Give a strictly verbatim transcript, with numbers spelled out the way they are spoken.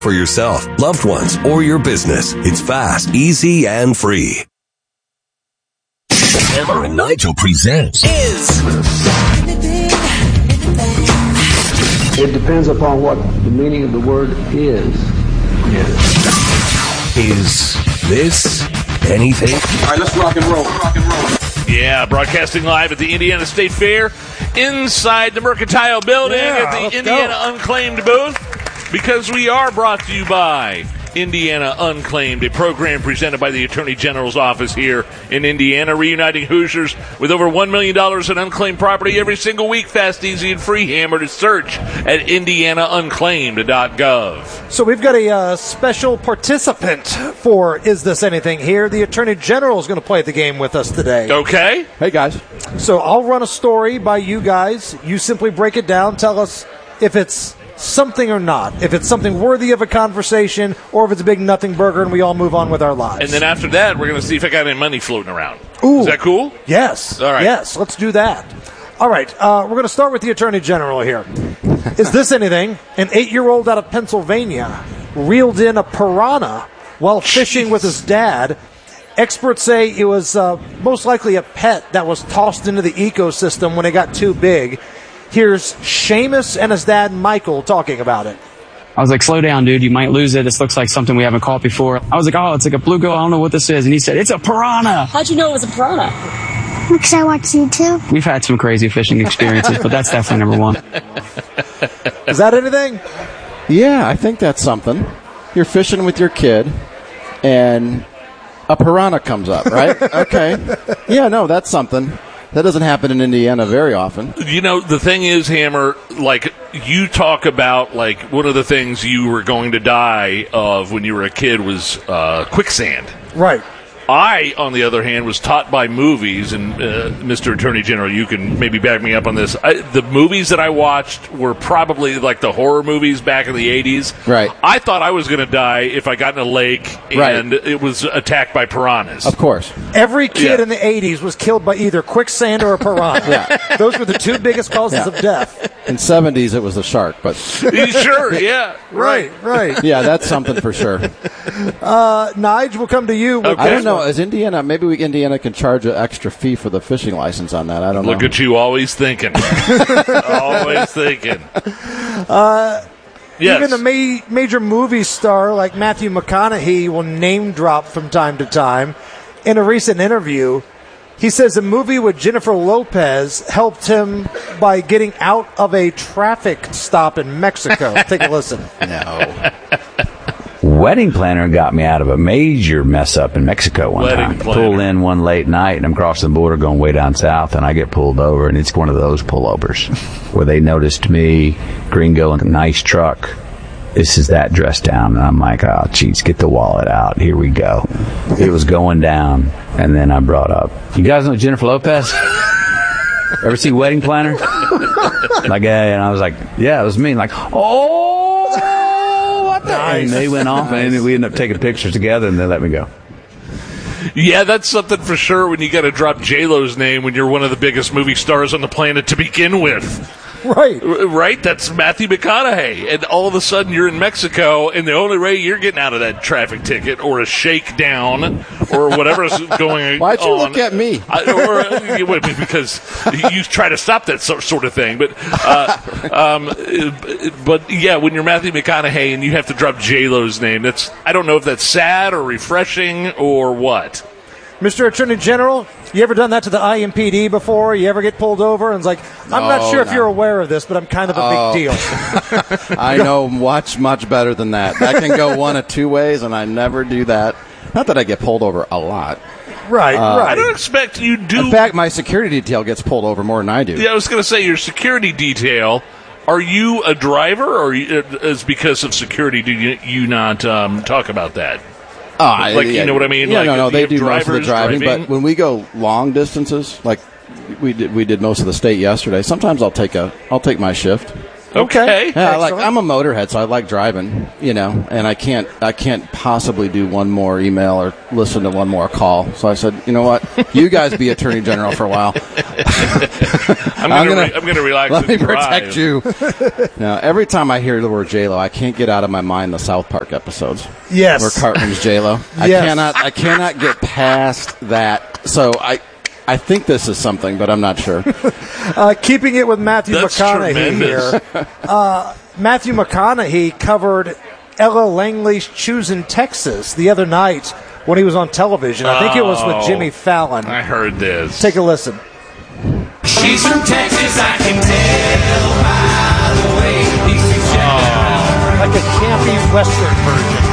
For yourself, loved ones, or your business, it's fast, easy, and free. Hammer and Nigel presents Is. It depends upon what the meaning of the word is. Is this anything? All right, let's rock and roll. Rock and roll. Yeah, broadcasting live at the Indiana State Fair, inside the Mercantile Building Yeah, at the let's Indiana go. Unclaimed booth, because we are brought to you by Indiana Unclaimed, a program presented by the Attorney General's office here in Indiana, reuniting Hoosiers with over one million dollars in unclaimed property every single week. Fast, easy, and free. Hammer to search at indiana unclaimed dot gov. So we've got a uh, special participant for Is This Anything here. The Attorney General is going to play the game with us today. Okay? Hey, guys. So I'll run a story by you guys. You simply break it down, tell us if it's something or not, if it's something worthy of a conversation, or if it's a big nothing burger and we all move on with our lives. And then after that, we're going to see if I got any money floating around. Ooh. Is that cool? Yes. All right. Yes, let's do that. All right, uh, we're going to start with the Attorney General here. Is this anything? An eight-year-old out of Pennsylvania reeled in a piranha while fishing Jeez. with his dad. Experts say it was uh, most likely a pet that was tossed into the ecosystem when it got too big. Here's Seamus and his dad, Michael, talking about it. I was like, slow down, dude. You might lose it. This looks like something we haven't caught before. I was like, oh, it's like a bluegill. I don't know what this is. And he said, it's a piranha. How'd you know it was a piranha? Because I watch YouTube. We've had some crazy fishing experiences, but that's definitely number one. Is that anything? Yeah, I think that's something. You're fishing with your kid, and a piranha comes up, right? Okay. Yeah, no, that's something. That doesn't happen in Indiana very often. You know, the thing is, Hammer, like, you talk about, like, one of the things you were going to die of when you were a kid was uh, quicksand. Right. I, on the other hand, was taught by movies, and uh, Mister Attorney General, you can maybe back me up on this. I, the movies that I watched were probably like the horror movies back in the eighties. Right. I thought I was going to die if I got in a lake and Right. it was attacked by piranhas. Of course. Every kid Yeah. in the eighties was killed by either quicksand or a piranha. Yeah. Those were the two biggest causes Yeah. of death. In seventies, it was a shark, but Sure, yeah. Right, right. yeah, that's something for sure. Uh, Nige, we'll come to you. with Okay. I this don't know. one. Is Indiana, maybe we, Indiana can charge an extra fee for the fishing license on that. I don't know. Look at you, always thinking. Always thinking. Uh, yes. Even a ma- major movie star like Matthew McConaughey will name drop from time to time. In a recent interview, he says a movie with Jennifer Lopez helped him by getting out of a traffic stop in Mexico. Take a listen. No. Wedding planner got me out of a major mess up in Mexico one Wedding time. planner. Pulled in one late night, and I'm crossing the border going way down south, and I get pulled over, and it's one of those pullovers where they noticed me, gringo, in a nice truck. This is that dressed down, and I'm like, oh, jeez, get the wallet out. Here we go. It was going down, and then I brought up, you guys know Jennifer Lopez? Ever see Wedding Planner? Like, yeah, and I was like, yeah, it was me. Like, oh, what the? And they went off, and we ended up taking pictures together, and they let me go. Yeah, that's something for sure when you got to drop J-Lo's name when you're one of the biggest movie stars on the planet to begin with. Right. R- Right? That's Matthew McConaughey. And all of a sudden you're in Mexico, and the only way you're getting out of that traffic ticket or a shakedown or whatever's going on. Why'd you look at me? I, or, you would- because you try to stop that so- sort of thing. But, uh, um, but yeah, when you're Matthew McConaughey and you have to drop J-Lo's name, that's, I don't know if that's sad or refreshing or what. Mister Attorney General, you ever done that to the I M P D before? You ever get pulled over? And it's like, I'm not Oh, sure if no. you're aware of this, but I'm kind of a Oh. big deal. I know much, much better than that. That can go one of two ways, and I never do that. Not that I get pulled over a lot. Right, I right. don't expect you do. In fact, my security detail gets pulled over more than I do. Yeah, I was going to say your security detail. Are you a driver, or you- is because of security do you, you not um, talk about that? Oh, I- Like, you yeah, know what I mean? Yeah, Like, no, no, you they have do most of the drivers driving, driving? but when we go long distances, like we did, we did most of the state yesterday. Sometimes I'll take a, I'll take my shift. Okay. Yeah, I like Excellent. I'm a motorhead, so I like driving, you know, and I can't I can't possibly do one more email or listen to one more call. So I said, you know what, you guys be Attorney General for a while. I'm going to re- I'm going to relax. Let and me drive. protect you. Now, every time I hear the word J-Lo, I can't get out of my mind the South Park episodes. Yes. Where Cartman's J-Lo. I Yes. cannot I cannot get past that. So I I think this is something, but I'm not sure. Uh, keeping it with Matthew That's McConaughey tremendous. here. Uh, Matthew McConaughey covered Ella Langley's Choosing Texas the other night when he was on television. I think it was with Oh. Jimmy Fallon. I heard this. Take a listen. She's from Texas, I can tell by the way he sits down. Like a campy Western version.